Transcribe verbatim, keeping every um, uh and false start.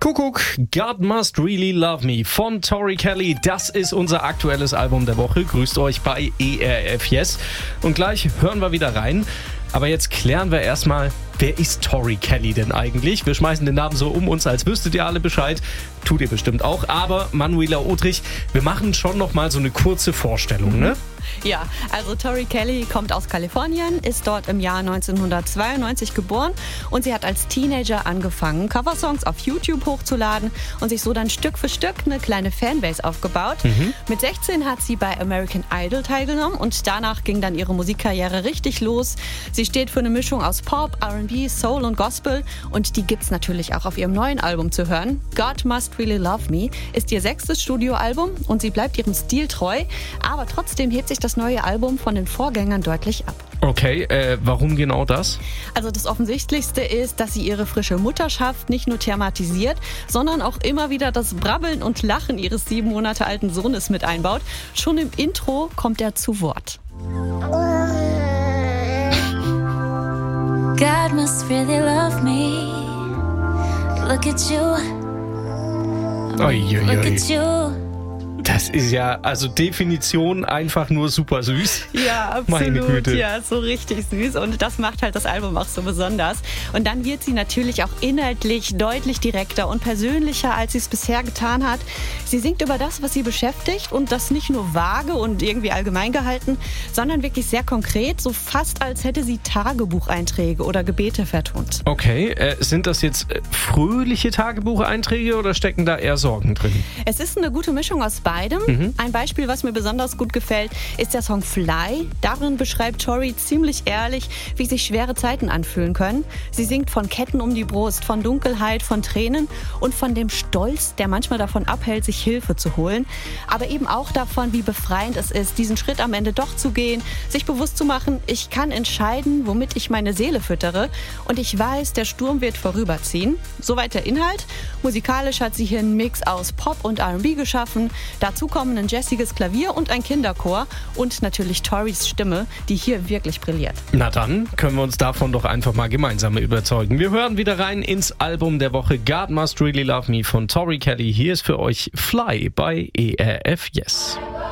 Kuckuck, God Must Really Love Me von Tori Kelly. Das ist unser aktuelles Album der Woche. Grüßt euch bei E R F Yes. Und gleich hören wir wieder rein. Aber jetzt klären wir erstmal, wer ist Tori Kelly denn eigentlich? Wir schmeißen den Namen so um uns, als wüsstet ihr alle Bescheid. Tut ihr bestimmt auch. Aber Manuela Otrich, wir machen schon noch mal so eine kurze Vorstellung, ne? Ja, also Tori Kelly kommt aus Kalifornien, ist dort im Jahr neunzehnhundertzweiundneunzig geboren und sie hat als Teenager angefangen, Coversongs auf YouTube hochzuladen und sich so dann Stück für Stück eine kleine Fanbase aufgebaut. Mhm. Mit sechzehn hat sie bei American Idol teilgenommen und danach ging dann ihre Musikkarriere richtig los. Sie steht für eine Mischung aus Pop, R and B, Soul und Gospel und die gibt's natürlich auch auf ihrem neuen Album zu hören. God Must Really Love Me ist ihr sechstes Studioalbum und sie bleibt ihrem Stil treu, aber trotzdem hebt sich das neue Album von den Vorgängern deutlich ab. Okay, äh, warum genau das? Also das Offensichtlichste ist, dass sie ihre frische Mutterschaft nicht nur thematisiert, sondern auch immer wieder das Brabbeln und Lachen ihres sieben Monate alten Sohnes mit einbaut. Schon im Intro kommt er zu Wort. God must really love me. Look at you. Uiuiui. Look at you. Das ist ja, also Definition einfach nur super süß. Ja, Meine absolut. Güte. Ja, so richtig süß. Und das macht halt das Album auch so besonders. Und dann wird sie natürlich auch inhaltlich deutlich direkter und persönlicher, als sie es bisher getan hat. Sie singt über das, was sie beschäftigt und das nicht nur vage und irgendwie allgemein gehalten, sondern wirklich sehr konkret, so fast als hätte sie Tagebucheinträge oder Gebete vertont. Okay, äh, sind das jetzt äh, fröhliche Tagebucheinträge oder stecken da eher Sorgen drin? Es ist eine gute Mischung aus beidem. Mhm. Ein Beispiel, was mir besonders gut gefällt, ist der Song Fly. Darin beschreibt Tori ziemlich ehrlich, wie sich schwere Zeiten anfühlen können. Sie singt von Ketten um die Brust, von Dunkelheit, von Tränen und von dem Stolz, der manchmal davon abhält, sich Hilfe zu holen. Aber eben auch davon, wie befreiend es ist, diesen Schritt am Ende doch zu gehen, sich bewusst zu machen, ich kann entscheiden, womit ich meine Seele füttere und ich weiß, der Sturm wird vorüberziehen. Soweit der Inhalt. Musikalisch hat sie hier einen Mix aus Pop und R and B geschaffen. Dazu kommen ein jazziges Klavier und ein Kinderchor und natürlich Toris Stimme, die hier wirklich brilliert. Na dann können wir uns davon doch einfach mal gemeinsam überzeugen. Wir hören wieder rein ins Album der Woche God Must Really Love Me von Tori Kelly. Hier ist für euch Fly bei E R F Yes.